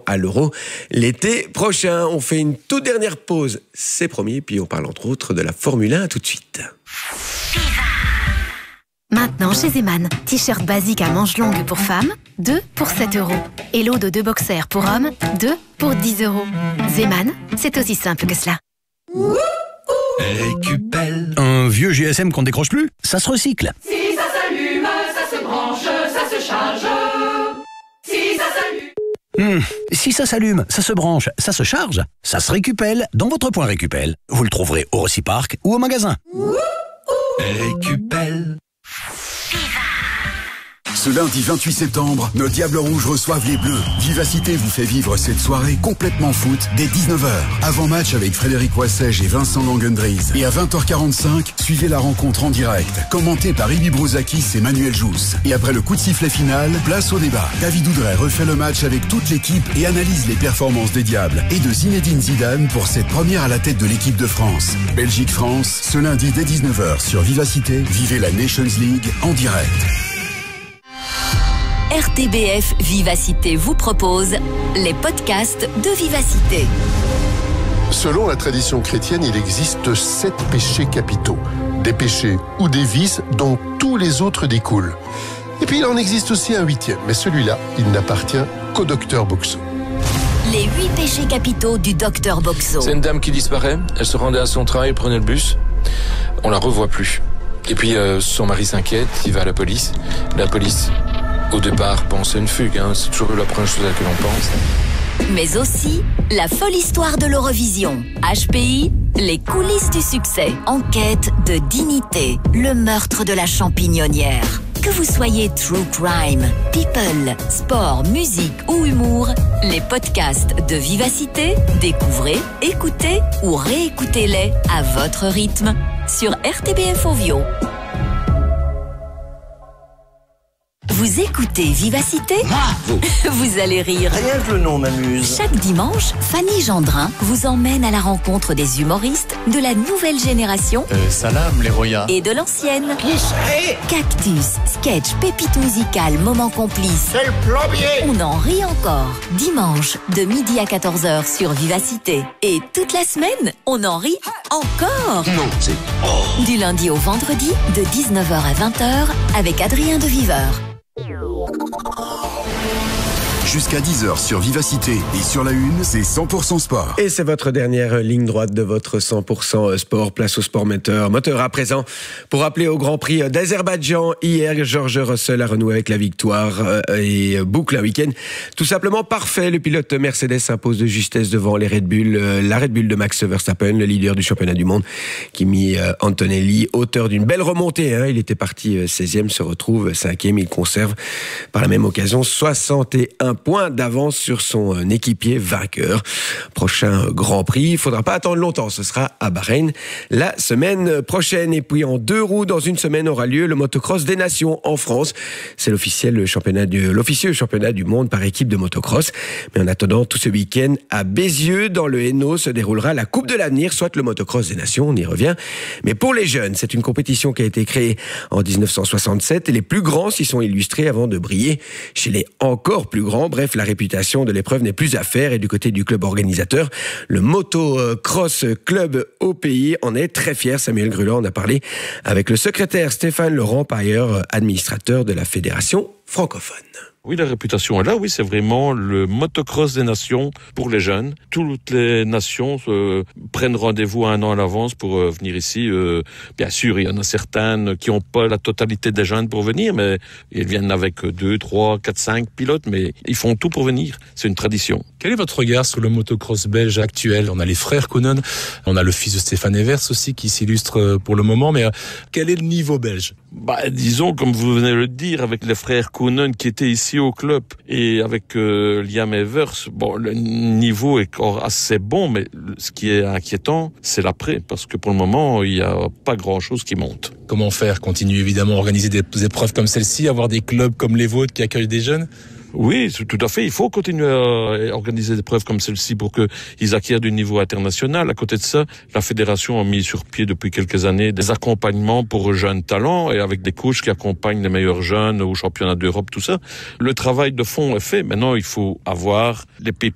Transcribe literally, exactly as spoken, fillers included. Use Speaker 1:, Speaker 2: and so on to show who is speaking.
Speaker 1: à l'Euro l'été prochain. On fait une toute dernière pause, c'est promis, puis on parle entre autres de la Formule un tout de suite.
Speaker 2: Maintenant chez Zeman, t-shirt basique à manches longues pour femmes, deux pour sept euros. Et lot de deux boxers pour hommes, deux pour dix euros. Zeman, c'est aussi simple que cela.
Speaker 3: Récupelle. Un vieux G S M qu'on décroche plus, ça se recycle.
Speaker 4: Si ça s'allume, ça se branche, ça se charge. Si ça s'allume.
Speaker 3: Hmm, si ça s'allume, ça se branche, ça se charge, ça se récupère dans votre point Récupel. Vous le trouverez au Reciparc ou au magasin.
Speaker 5: Récupel. Ce lundi vingt-huit septembre, nos Diables Rouges reçoivent les Bleus. Vivacité vous fait vivre cette soirée complètement foot dès dix-neuf heures. Avant-match avec Frédéric Wassège et Vincent Langendries. Et à vingt heures quarante-cinq, suivez la rencontre en direct, commentée par Ibi Brouzakis et Manuel Jousse. Et après le coup de sifflet final, place au débat. David Oudray refait le match avec toute l'équipe et analyse les performances des Diables et de Zinedine Zidane pour cette première à la tête de l'équipe de France. Belgique-France, ce lundi dès dix-neuf heures sur Vivacité, vivez la Nations League en direct.
Speaker 6: R T B F Vivacité vous propose les podcasts de Vivacité.
Speaker 7: Selon la tradition chrétienne, il existe sept péchés capitaux. Des péchés ou des vices dont tous les autres découlent. Et puis il en existe aussi un huitième, mais celui-là, il n'appartient qu'au docteur Boxo.
Speaker 6: Les huit péchés capitaux du docteur Boxo.
Speaker 8: C'est une dame qui disparaît, elle se rendait à son travail, prenait le bus, on la revoit plus. Et puis euh, son mari s'inquiète, il va à la police. La police, au départ, pense à une fugue, hein. C'est toujours la première chose à laquelle on pense.
Speaker 6: Mais aussi la folle histoire de l'Eurovision. H P I, les coulisses du succès. Enquête de dignité, le meurtre de la champignonnière. Que vous soyez true crime, people, sport, musique ou humour, les podcasts de Vivacité, découvrez, écoutez ou réécoutez-les à votre rythme sur R T B F Ovio. Vous écoutez Vivacité ?
Speaker 9: Bravo.
Speaker 6: Vous allez rire.
Speaker 9: Rien que le nom m'amuse.
Speaker 6: Chaque dimanche, Fanny Gendrin vous emmène à la rencontre des humoristes de la nouvelle génération
Speaker 10: euh, Salam, les Roya.
Speaker 6: Et de l'ancienne.
Speaker 9: Qui c'est ?
Speaker 6: Cactus, sketch, pépite musicale, moment complice.
Speaker 9: C'est le plombier.
Speaker 6: On en rit encore. Dimanche, de midi à quatorze heures sur Vivacité. Et toute la semaine, on en rit encore.
Speaker 9: Non, c'est... Oh.
Speaker 6: Du lundi au vendredi, de dix-neuf heures à vingt heures, avec Adrien de Viveur.
Speaker 5: Jusqu'à dix heures sur Vivacité et sur la Une, c'est cent pour cent sport.
Speaker 1: Et c'est votre dernière ligne droite de votre cent pour cent sport. Place au sport moteur. Moteur à présent pour appeler au Grand Prix d'Azerbaïdjan. Hier, George Russell a renoué avec la victoire et boucle un week-end tout simplement parfait. Le pilote Mercedes s'impose de justesse devant les Red Bull. La Red Bull de Max Verstappen, le leader du championnat du monde, Kimi Antonelli, auteur d'une belle remontée. Hein. Il était parti seizième, se retrouve cinquième. Il conserve par la même occasion soixante et un points d'avance sur son équipier vainqueur. Prochain Grand Prix, il ne faudra pas attendre longtemps, ce sera à Bahreïn la semaine prochaine. Et puis en deux roues, dans une semaine aura lieu le motocross des nations en France. C'est l'officiel championnat du, l'officieux championnat du monde par équipe de motocross. Mais en attendant, tout ce week-end à Bézieux, dans le Hainaut, se déroulera la Coupe de l'avenir, soit le motocross des nations, on y revient. Mais pour les jeunes, c'est une compétition qui a été créée en dix-neuf cent soixante-sept et les plus grands s'y sont illustrés avant de briller chez les encore plus grands. Bref, la réputation de l'épreuve n'est plus à faire et du côté du club organisateur, le Motocross Club au pays en est très fier. Samuel Gruland en a parlé avec le secrétaire Stéphane Laurent, par ailleurs administrateur de la fédération francophone.
Speaker 11: Oui, la réputation est là, oui, c'est vraiment le motocross des nations pour les jeunes. Toutes les nations euh, prennent rendez-vous un an à l'avance pour euh, venir ici. Euh, bien sûr, il y en a certaines qui n'ont pas la totalité des jeunes pour venir, mais ils viennent avec deux, trois, quatre, cinq pilotes, mais ils font tout pour venir. C'est une tradition.
Speaker 10: Quel est votre regard sur le motocross belge actuel ? On a les frères Koonen, on a le fils de Stéphane Evers aussi qui s'illustre pour le moment, mais quel est le niveau belge ?
Speaker 11: Bah, disons, comme vous venez de le dire, avec les frères Koonen qui étaient ici au club et avec euh, Liam Evers, bon, le niveau est encore assez bon, mais ce qui est inquiétant, c'est l'après, parce que pour le moment, il n'y a pas grand-chose qui monte.
Speaker 10: Comment faire ? Continuer évidemment à organiser des épreuves comme celle-ci, avoir des clubs comme les vôtres qui accueillent des jeunes ?
Speaker 11: Oui, tout à fait. Il faut continuer à organiser des épreuves comme celle-ci pour qu'ils acquièrent du niveau international. À côté de ça, la fédération a mis sur pied depuis quelques années des accompagnements pour jeunes talents et avec des coachs qui accompagnent les meilleurs jeunes au championnat d'Europe, tout ça. Le travail de fond est fait. Maintenant, il faut avoir les pépites